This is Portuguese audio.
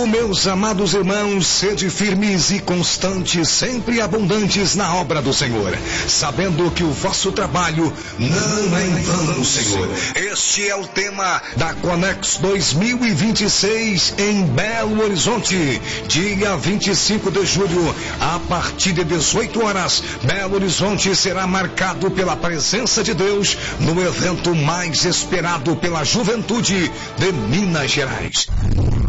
meus amados irmãos, sede firmes e constantes, sempre abundantes na obra do Senhor, sabendo que o vosso trabalho não é em vão, Senhor. Este é o tema da Conex 2026 em Belo Horizonte, dia 25 de julho, a partir de 18 horas, Belo Horizonte será marcado pela presença de Deus no evento mais esperado pela juventude de Minas Gerais.